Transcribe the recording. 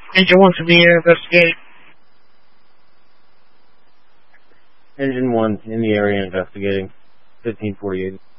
Engine 1 to the air, investigate. Engine 1 in the area investigating. 1548.